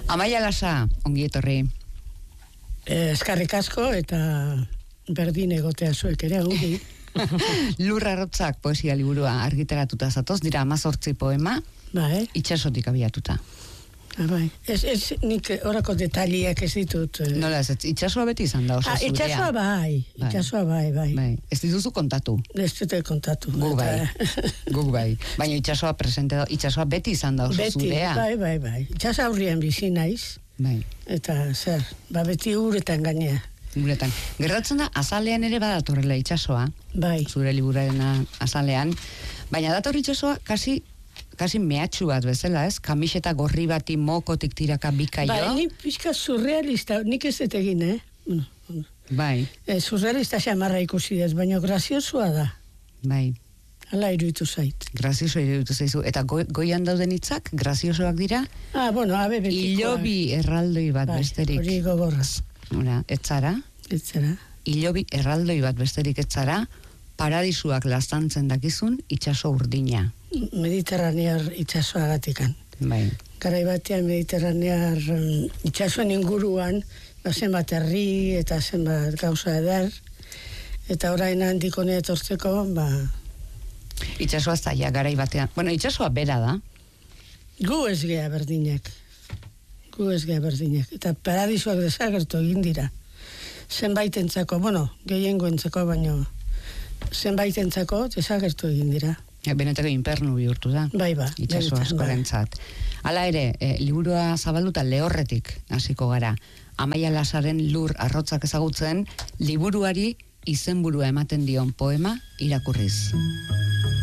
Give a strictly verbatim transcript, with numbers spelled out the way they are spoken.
Amaia Lasa, ongi etorri. Eh, eskarrik asko eta berdin egotea zuek ere ongi. Lur arrotzak poesia liburua argitaratuta zatoz, dira hamazortzi poema, bai. Itxasotik abiatuta. Ah, bai. Ez, ez nik orako detaliak ez ditut. Eh. Nola ez, itxasoa beti izan da oso ah, zurea. Itxasoa bai, itxasoa bai, bai. bai. Ez dituzu kontatu. Ez dute kontatu. Guk bai, guk bai. Baina itxasoa presente da, itxasoa beti izan da oso beti, zurea. Bai, bai, bai. Itxasoa aurrien bizi naiz. Bai. Eta zer, ba beti uretan gainea. Guretan. Gertatzen da, azalean ere badatorrela itxasoa. Bai. Zure liburaren azalean. Baina dator itxasoa, kasi kasi mehatxu bat bezala, ez? Kamiseta gorri bati mokotik tiraka bikaio. Bai, nik pixka surrealista, nik ez dut egin, eh? Bueno, bai. Eh, surrealista xamarra ikusi ez, baina graziosua da. Bai. Hala iruditu zait. Grazioso iruditu zaizu. Eta go, goian dauden hitzak graziosoak dira? Ah, bueno, abe betikoa. Ilobi erraldoi bat bai, besterik. Hori gogorraz. Ora, etzara? Etzara. Ilobi erraldoi bat besterik etzara, paradisuak lastantzen dakizun itxaso urdina. Mediterranear itxasoagatikan. Bai. Garai batean mediterranear um, itxasoen inguruan, ba, zenbat herri eta zenbat gauza eder, eta orain handik hone etortzeko, ba... Itxasoa zaila garai batean. Bueno, itxasoa bera da. Gu ez gea berdinak. Gu ez gea berdinak. Eta paradisuak desagertu egin dira. Zenbaitentzako, bueno, gehiengoentzako, baino zenbaitentzako desagertu egin dira. Ja, benetako infernu bihurtu da. Bai, ba. Itxaso askorentzat. Hala ere, e, liburua zabalduta Lehorretik hasiko gara. Amaia Lasaren Lur arrotzak ezagutzen, liburuari izenburua ematen dion poema irakurriz.